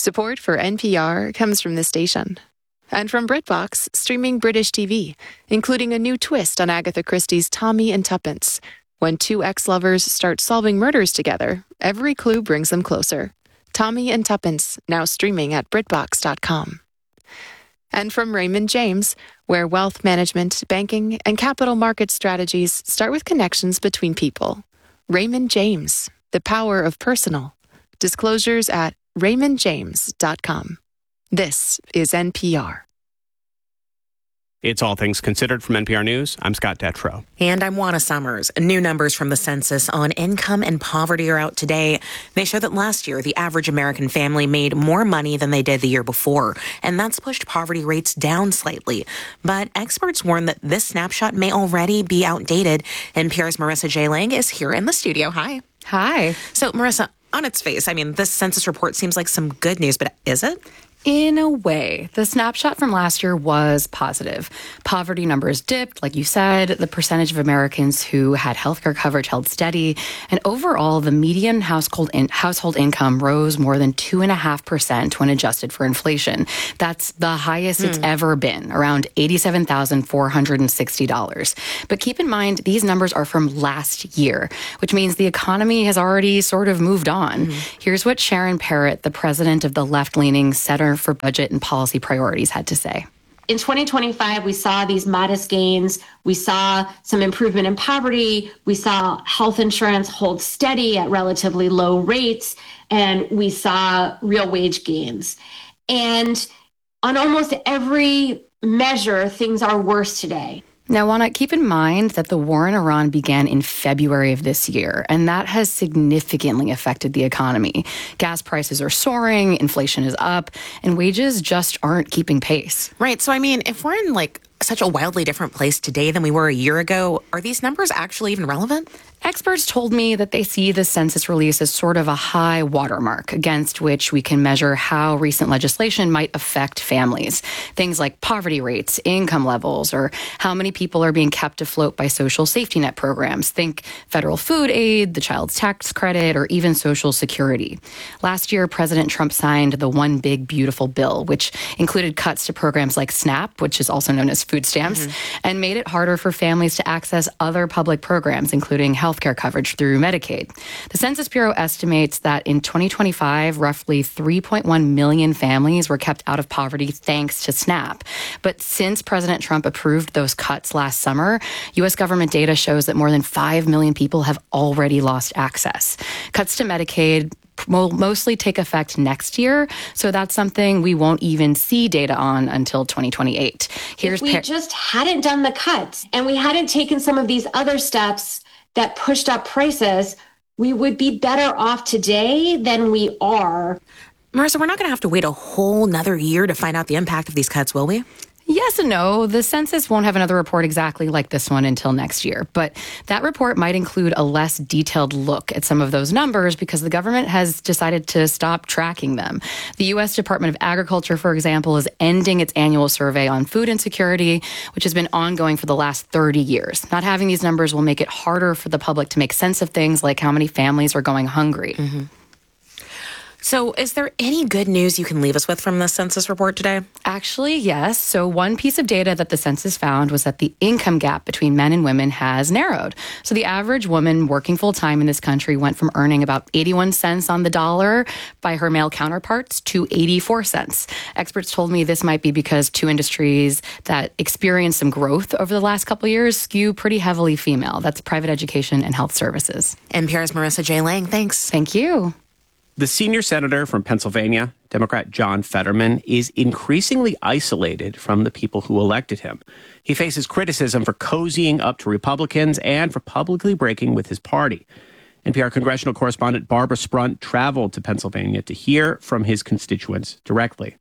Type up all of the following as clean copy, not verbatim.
Support for NPR comes from this station. And from BritBox, streaming British TV, including a new twist on Agatha Christie's Tommy and Tuppence. When two ex-lovers start solving murders together, every clue brings them closer. Tommy and Tuppence, now streaming at BritBox.com. And from Raymond James, where wealth management, banking, and capital market strategies start with connections between people. Raymond James, the power of personal. Disclosures at RaymondJames.com. This is NPR. It's All Things Considered from NPR News. I'm Scott Detrow. And I'm Juana Summers. New numbers from the census on income and poverty are out today. They show that last year, the average American family made more money than they did the year before. And that's pushed poverty rates down slightly. But experts warn that this snapshot may already be outdated. NPR's Marissa J. Lang is here in the studio. Hi. Hi. So, Marissa, on its face, this census report seems like some good news, but is it? In a way, the snapshot from last year was positive. Poverty numbers dipped, like you said. The percentage of Americans who had healthcare coverage held steady. And overall, the median household income rose more than 2.5% when adjusted for inflation. That's the highest it's ever been, around $87,460. But keep in mind, these numbers are from last year, which means the economy has already sort of moved on. Here's what Sharon Parrott, the president of the left-leaning Center for Budget and Policy Priorities, had to say. In 2025, we saw these modest gains. We saw some improvement in poverty. We saw health insurance hold steady at relatively low rates. And we saw real wage gains. And on almost every measure, things are worse today. Now, Juana, keep in mind that the war in Iran began in February of this year, and that has significantly affected the economy. Gas prices are soaring, inflation is up, and wages just aren't keeping pace. Right. So, if we're in such a wildly different place today than we were a year ago, are these numbers actually even relevant? Experts told me that they see the census release as sort of a high watermark against which we can measure how recent legislation might affect families. Things like poverty rates, income levels, or how many people are being kept afloat by social safety net programs. Think federal food aid, the child's tax credit, or even Social Security. Last year, President Trump signed the One Big Beautiful Bill, which included cuts to programs like SNAP, which is also known as food stamps, and made it harder for families to access other public programs, including healthcare coverage through Medicaid. The Census Bureau estimates that in 2025, roughly 3.1 million families were kept out of poverty thanks to SNAP. But since President Trump approved those cuts last summer, U.S. government data shows that more than 5 million people have already lost access. Cuts to Medicaid will mostly take effect next year, so that's something we won't even see data on until 2028. If we just hadn't done the cuts and we hadn't taken some of these other steps that pushed up prices, we would be better off today than we are. Marissa, we're not going to have to wait a whole nother year to find out the impact of these cuts, will we? Yes and no. The census won't have another report exactly like this one until next year. But that report might include a less detailed look at some of those numbers because the government has decided to stop tracking them. The U.S. Department of Agriculture, for example, is ending its annual survey on food insecurity, which has been ongoing for the last 30 years. Not having these numbers will make it harder for the public to make sense of things like how many families are going hungry. So is there any good news you can leave us with from this census report today? Actually, yes. So one piece of data that the census found was that the income gap between men and women has narrowed. So the average woman working full-time in this country went from earning about 81 cents on the dollar by her male counterparts to 84 cents. Experts told me this might be because two industries that experienced some growth over the last couple of years skew pretty heavily female. That's private education and health services. NPR's Marissa J. Lang, thanks. Thank you. The senior senator from Pennsylvania, Democrat John Fetterman, is increasingly isolated from the people who elected him. He faces criticism for cozying up to Republicans and for publicly breaking with his party. NPR congressional correspondent Barbara Sprunt traveled to Pennsylvania to hear from his constituents directly.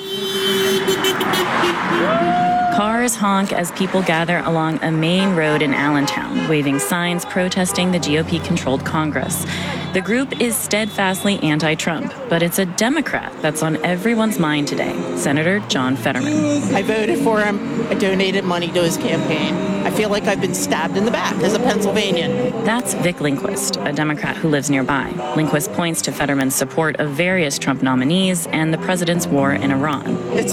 Cars honk as people gather along a main road in Allentown, waving signs protesting the GOP-controlled Congress. The group is steadfastly anti-Trump, but it's a Democrat that's on everyone's mind today, Senator John Fetterman. I voted for him. I donated money to his campaign. I feel like I've been stabbed in the back as a Pennsylvanian. That's Vic Lindquist, a Democrat who lives nearby. Lindquist points to Fetterman's support of various Trump nominees and the president's war in Iran. It's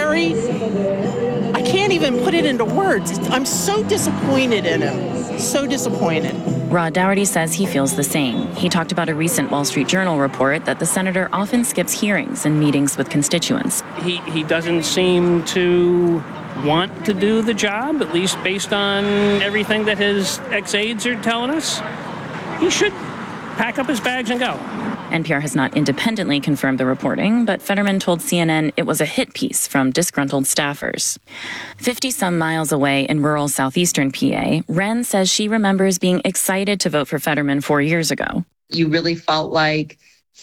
I can't even put it into words. I'm so disappointed in him. So disappointed. Rod Dougherty says he feels the same. He talked about a recent Wall Street Journal report that the senator often skips hearings and meetings with constituents. He doesn't seem to want to do the job, at least based on everything that his ex-aides are telling us. He should pack up his bags and go. NPR has not independently confirmed the reporting, but Fetterman told CNN it was a hit piece from disgruntled staffers. 50-some miles away in rural southeastern PA, Wren says she remembers being excited to vote for Fetterman 4 years ago. You really felt like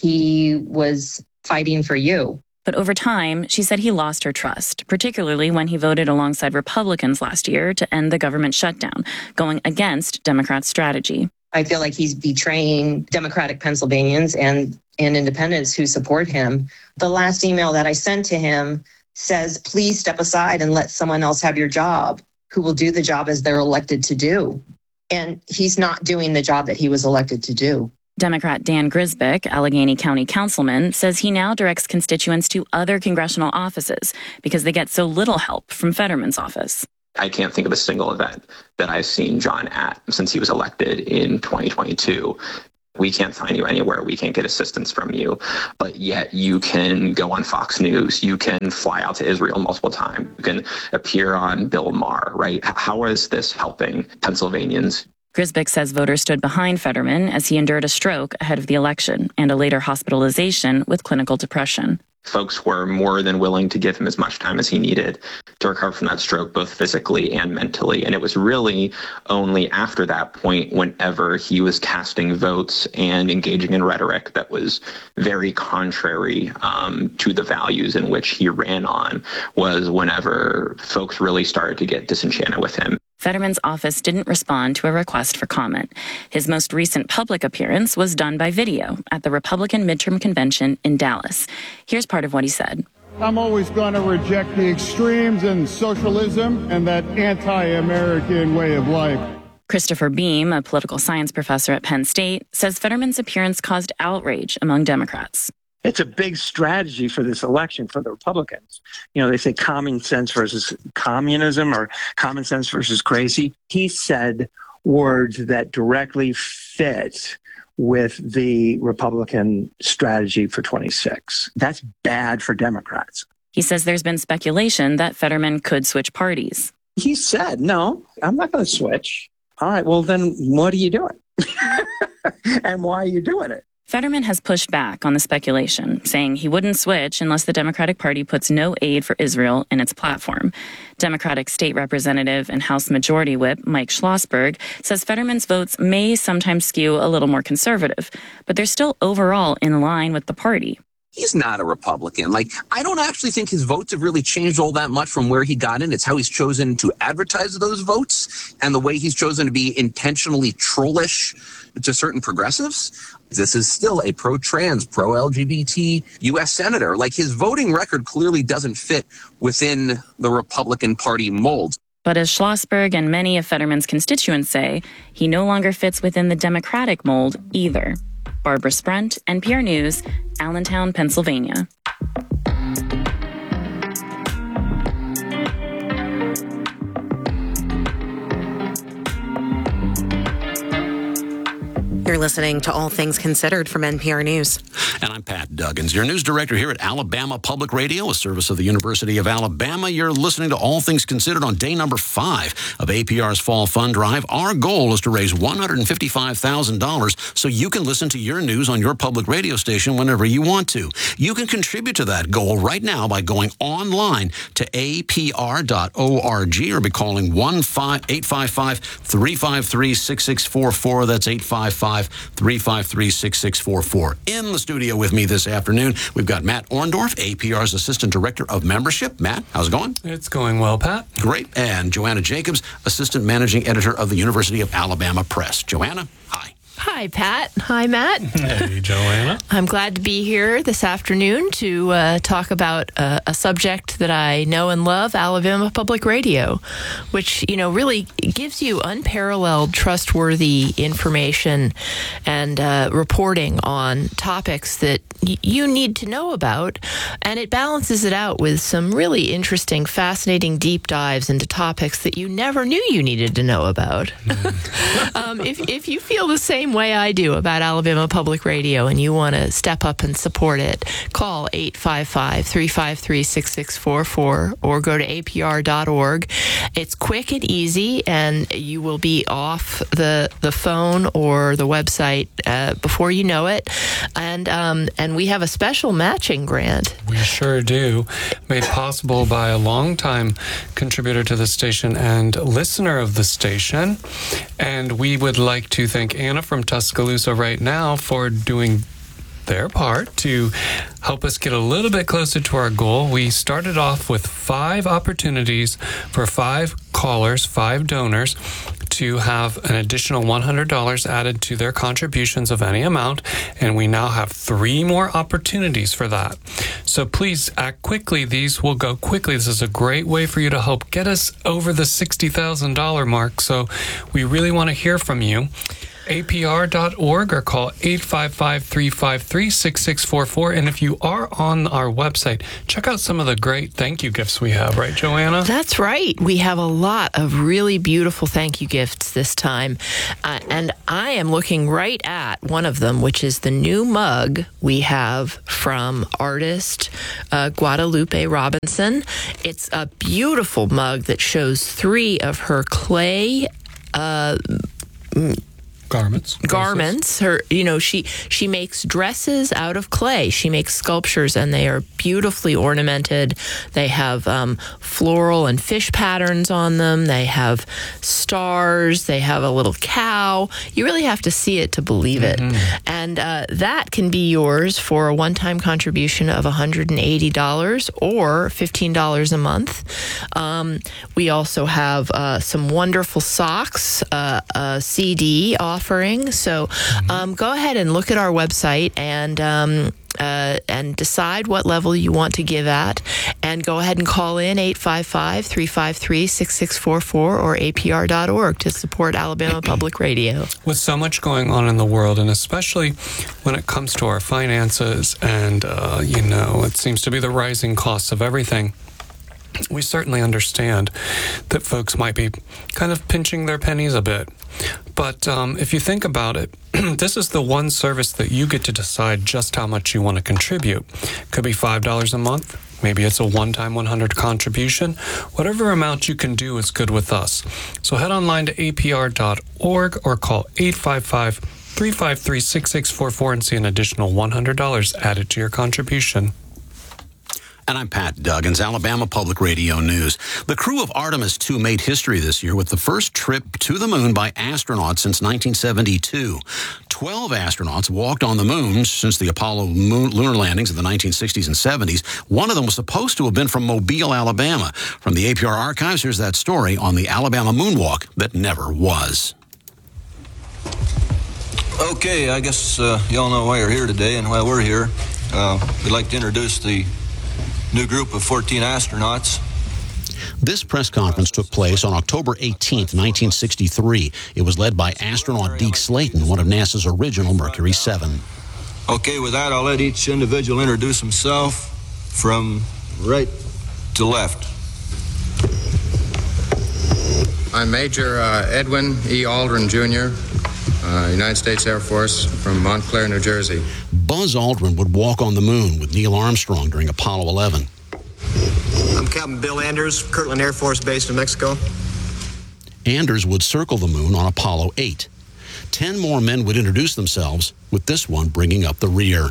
he was fighting for you. But over time, she said he lost her trust, particularly when he voted alongside Republicans last year to end the government shutdown, going against Democrats' strategy. I feel like he's betraying Democratic Pennsylvanians and independents who support him. The last email that I sent to him says, please step aside and let someone else have your job who will do the job as they're elected to do. And he's not doing the job that he was elected to do. Democrat Dan Grisbick, Allegheny County councilman, says he now directs constituents to other congressional offices because they get so little help from Fetterman's office. I can't think of a single event that I've seen John at since he was elected in 2022. We can't find you anywhere. We can't get assistance from you. But yet you can go on Fox News. You can fly out to Israel multiple times. You can appear on Bill Maher, right? How is this helping Pennsylvanians? Grisbick says voters stood behind Fetterman as he endured a stroke ahead of the election and a later hospitalization with clinical depression. Folks were more than willing to give him as much time as he needed to recover from that stroke, both physically and mentally. And it was really only after that point, whenever he was casting votes and engaging in rhetoric that was very contrary to the values in which he ran on, was whenever folks really started to get disenchanted with him. Fetterman's office didn't respond to a request for comment. His most recent public appearance was done by video at the Republican midterm convention in Dallas. Here's part of what he said. I'm always going to reject the extremes and socialism and that anti-American way of life. Christopher Beam, a political science professor at Penn State, says Fetterman's appearance caused outrage among Democrats. It's a big strategy for this election for the Republicans. You know, they say common sense versus communism or common sense versus crazy. He said words that directly fit with the Republican strategy for 26. That's bad for Democrats. He says there's been speculation that Fetterman could switch parties. He said, no, I'm not going to switch. All right, well, then what are you doing? And why are you doing it? Fetterman has pushed back on the speculation, saying he wouldn't switch unless the Democratic Party puts no aid for Israel in its platform. Democratic State Representative and House Majority Whip Mike Schlossberg says Fetterman's votes may sometimes skew a little more conservative, but they're still overall in line with the party. He's not a Republican. I don't actually think his votes have really changed all that much from where he got in. It's how he's chosen to advertise those votes and the way he's chosen to be intentionally trollish to certain progressives. This is still a pro-trans, pro-LGBT U.S. senator. His voting record clearly doesn't fit within the Republican Party mold. But as Schlossberg and many of Fetterman's constituents say, he no longer fits within the Democratic mold either. Barbara Sprent, NPR News, Allentown, Pennsylvania. You're listening to All Things Considered from NPR News. And I'm Pat Duggins, your news director here at Alabama Public Radio, a service of the University of Alabama. You're listening to All Things Considered on day number 5 of APR's Fall Fund Drive. Our goal is to raise $155,000 so you can listen to your news on your public radio station whenever you want to. You can contribute to that goal right now by going online to apr.org or by calling 855-353-6644. That's 855-353-6644. In the studio with me this afternoon, we've got Matt Orndorff, APR's Assistant Director of Membership. Matt, how's it going? It's going well, Pat. Great. And Joanna Jacobs, Assistant Managing Editor of the University of Alabama Press. Joanna, hi. Hi, Pat. Hi, Matt. Hey, Joanna. I'm glad to be here this afternoon to talk about a subject that I know and love, Alabama Public Radio, which, really gives you unparalleled, trustworthy information and reporting on topics that you need to know about. And it balances it out with some really interesting, fascinating deep dives into topics that you never knew you needed to know about. If you feel the same way I do about Alabama Public Radio and you want to step up and support it, call 855-353-6644 or go to apr.org. It's quick and easy, and you will be off the phone or the website before you know it. And we have a special matching grant. We sure do. Made possible by a longtime contributor to the station and listener of the station. And we would like to thank Anna from Tuscaloosa right now for doing their part to help us get a little bit closer to our goal. We started off with 5 opportunities for 5 callers, 5 donors, to have an additional $100 added to their contributions of any amount, and we now have 3 more opportunities for that. So please act quickly. These will go quickly. This is a great way for you to help get us over the $60,000 mark. So we really want to hear from you. APR.org or call 855-353-6644. And if you are on our website, check out some of the great thank you gifts we have, right, Joanna? That's right. We have a lot of really beautiful thank you gifts this time. And I am looking right at one of them, which is the new mug we have from artist Guadalupe Robinson. It's a beautiful mug that shows 3 of her clay garments. Her, she makes dresses out of clay. She makes sculptures, and they are beautifully ornamented. They have floral and fish patterns on them. They have stars. They have a little cow. You really have to see it to believe it. And that can be yours for a one-time contribution of $180 or $15 a month. We also have some wonderful socks, a CD offering. So go ahead and look at our website and decide what level you want to give at, and go ahead and call in 855-353-6644 or apr.org to support Alabama Public Radio. With so much going on in the world, and especially when it comes to our finances and, it seems to be the rising costs of everything, we certainly understand that folks might be kind of pinching their pennies a bit. But if you think about it, this is the one service that you get to decide just how much you want to contribute. Could be $5 a month. Maybe it's a one-time $100 contribution. Whatever amount you can do is good with us. So head online to apr.org or call 855-353-6644 and see an additional $100 added to your contribution. And I'm Pat Duggins, Alabama Public Radio News. The crew of Artemis II made history this year with the first trip to the moon by astronauts since 1972. 12 astronauts walked on the moon since the Apollo lunar landings in the 1960s and 70s. One of them was supposed to have been from Mobile, Alabama. From the APR archives, here's that story on the Alabama moonwalk that never was. Okay, I guess y'all know why you're here today and why we're here. We'd like to introduce the new group of 14 astronauts. This press conference took place on October 18th, 1963. It was led by astronaut Deke Slayton, one of NASA's original Mercury 7. Okay, with that, I'll let each individual introduce himself from right to left. I'm Major Edwin E. Aldrin, Jr., United States Air Force, from Montclair, New Jersey. Buzz Aldrin would walk on the moon with Neil Armstrong during Apollo 11. I'm Captain Bill Anders, Kirtland Air Force Base in Mexico. Anders would circle the moon on Apollo 8. 10 more men would introduce themselves, with this one bringing up the rear.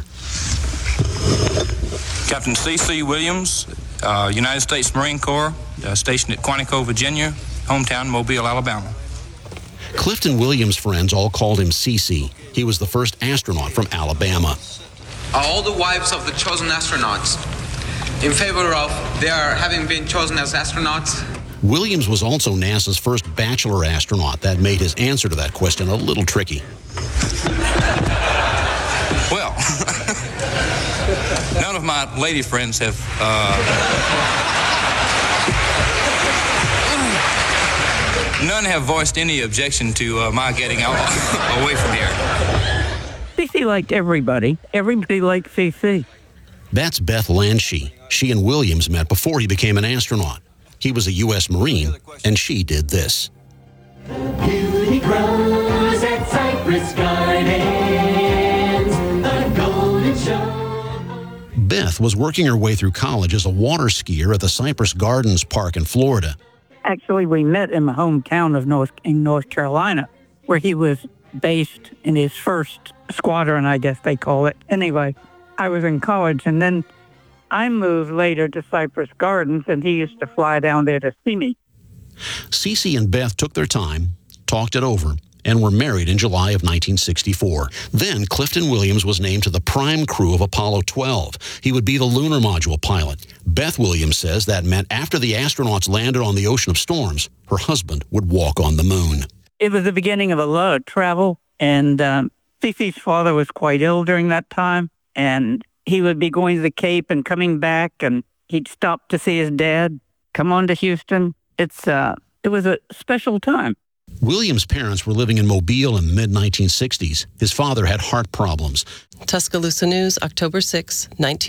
Captain C.C. Williams, United States Marine Corps, stationed at Quantico, Virginia, hometown Mobile, Alabama. Clifton Williams' friends all called him CC. He was the first astronaut from Alabama. All the wives of the chosen astronauts in favor of their having been chosen as astronauts? Williams was also NASA's first bachelor astronaut. That made his answer to that question a little tricky. Well, none of my lady friends have none have voiced any objection to my getting away from here. Cece liked everybody. Everybody liked Cece. That's Beth Landshe. She and Williams met before he became an astronaut. He was a U.S. Marine, and she did this. Beauty grows at Cypress Gardens, the Golden Show. Beth was working her way through college as a water skier at the Cypress Gardens Park in Florida. Actually, we met in my hometown of North Carolina, where he was based in his first squadron, I guess they call it. Anyway, I was in college, and then I moved later to Cypress Gardens, and he used to fly down there to see me. Cece and Beth took their time, talked it over, and were married in July of 1964. Then Clifton Williams was named to the prime crew of Apollo 12. He would be the lunar module pilot. Beth Williams says that meant after the astronauts landed on the Ocean of Storms, her husband would walk on the moon. It was the beginning of a lot of travel, and Cece's father was quite ill during that time, and he would be going to the Cape and coming back, and he'd stop to see his dad, come on to Houston. It was a special time. Williams' parents were living in Mobile in the mid-1960s. His father had heart problems. Tuscaloosa News, October 6,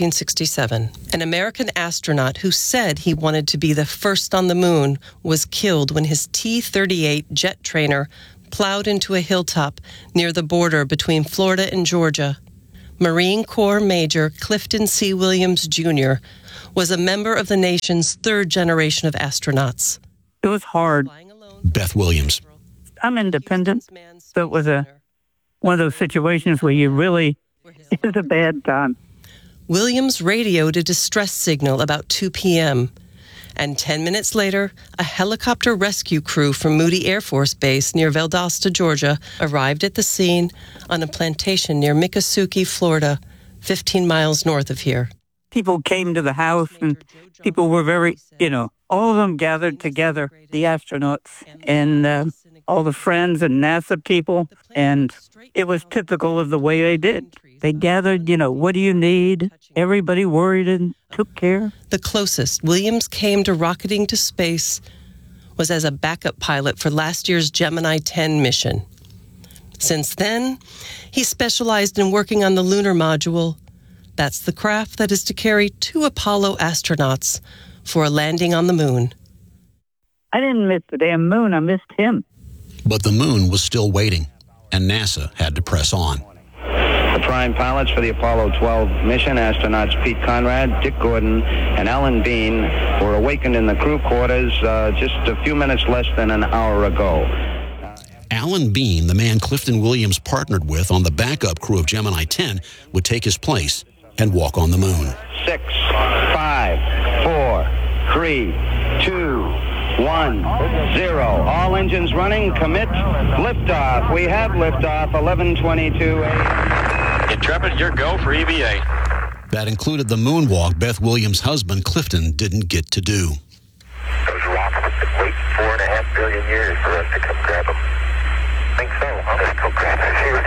1967. An American astronaut who said he wanted to be the first on the moon was killed when his T-38 jet trainer plowed into a hilltop near the border between Florida and Georgia. Marine Corps Major Clifton C. Williams, Jr. was a member of the nation's third generation of astronauts. It was hard. Beth Williams. I'm independent, so it was one of those situations where it was a bad time. Williams radioed a distress signal about 2 p.m., and 10 minutes later, a helicopter rescue crew from Moody Air Force Base near Valdosta, Georgia, arrived at the scene on a plantation near Miccosukee, Florida, 15 miles north of here. People came to the house, and people were very, all of them gathered together, the astronauts, and all the friends and NASA people, and it was typical of the way they did. They gathered, what do you need? Everybody worried and took care. The closest Williams came to rocketing to space was as a backup pilot for last year's Gemini 10 mission. Since then, he specialized in working on the lunar module. That's the craft that is to carry 2 Apollo astronauts for a landing on the moon. I didn't miss the damn moon. I missed him. But the moon was still waiting, and NASA had to press on. The prime pilots for the Apollo 12 mission, astronauts Pete Conrad, Dick Gordon, and Alan Bean, were awakened in the crew quarters just a few minutes less than an hour ago. Alan Bean, the man Clifton Williams partnered with on the backup crew of Gemini 10, would take his place and walk on the moon. 6, 5, 4, 3, 2, 1, 0. All engines running. Commit. Liftoff. We have liftoff. 11:22 a.m. Intrepid, your go for EVA. That included the moonwalk Beth Williams' husband, Clifton, didn't get to do. Those rockets have been waiting 4.5 billion years for us to come grab them. I think so. I'm going to go grab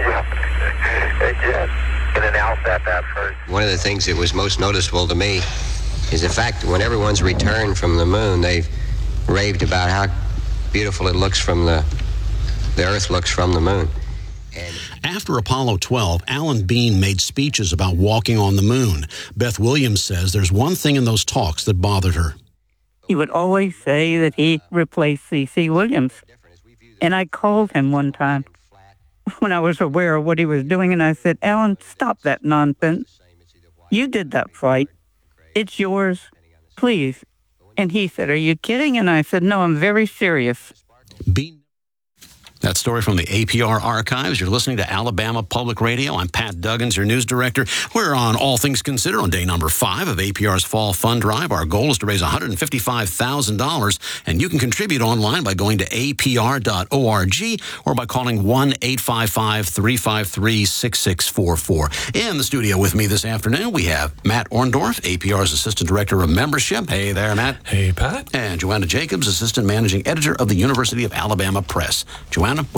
them. Yes. And announce that first. One of the things that was most noticeable to me is the fact that when everyone's returned from the moon, they've raved about how beautiful it looks from the Earth looks from the moon. After Apollo 12, Alan Bean made speeches about walking on the moon. Beth Williams says there's one thing in those talks that bothered her. He would always say that he replaced Cece Williams. And I called him one time when I was aware of what he was doing, and I said, Alan, stop that nonsense. You did that flight. It's yours. Please. And he said, are you kidding? And I said, no, I'm very serious. That story from the APR archives. You're listening to Alabama Public Radio. I'm Pat Duggins, your news director. We're on All Things Considered on day number 5 of APR's Fall Fund Drive. Our goal is to raise $155,000, and you can contribute online by going to apr.org or by calling 1-855-353-6644. In the studio with me this afternoon, we have Matt Orndorff, APR's Assistant Director of Membership. Hey there, Matt. Hey, Pat. And Joanna Jacobs, Assistant Managing Editor of the University of Alabama Press. Joanna, welcome.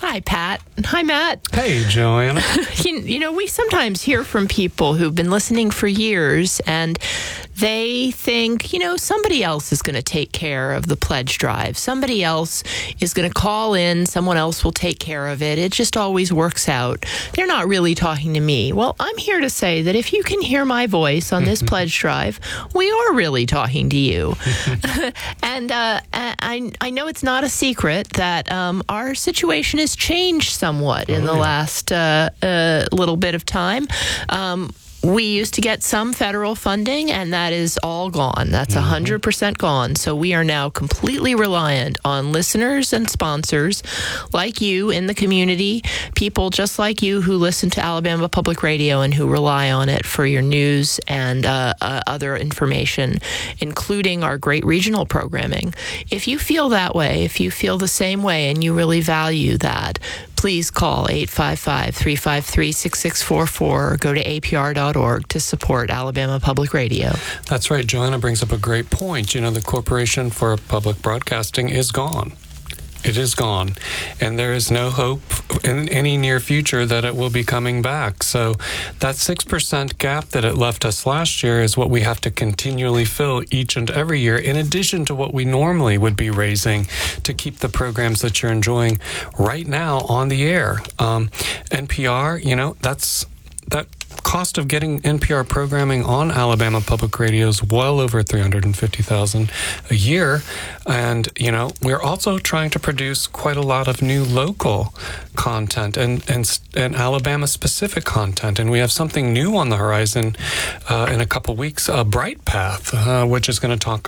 Hi, Pat. Hi, Matt. Hey, Joanna. We sometimes hear from people who've been listening for years, and they think, somebody else is going to take care of the pledge drive. Somebody else is going to call in. Someone else will take care of it. It just always works out. They're not really talking to me. Well, I'm here to say that if you can hear my voice on this pledge drive, we are really talking to you. And I know it's not a secret that our situation has changed somewhat in the last little bit of time. We used to get some federal funding, and that is all gone. That's 100% gone. So we are now completely reliant on listeners and sponsors like you in the community, people just like you who listen to Alabama Public Radio and who rely on it for your news and other information, including our great regional programming. If you feel that way, if you feel the same way and you really value that, please call 855-353-6644 or go to apr.org to support Alabama Public Radio. That's right. Joanna brings up a great point. The Corporation for Public Broadcasting is gone. It is gone. And there is no hope in any near future that it will be coming back. So that 6% gap that it left us last year is what we have to continually fill each and every year, in addition to what we normally would be raising to keep the programs that you're enjoying right now on the air. NPR, that cost of getting NPR programming on Alabama Public Radio is well over $350,000 a year. And, we're also trying to produce quite a lot of new local content and Alabama-specific content. And we have something new on the horizon in a couple weeks, Bright Path, which is going to talk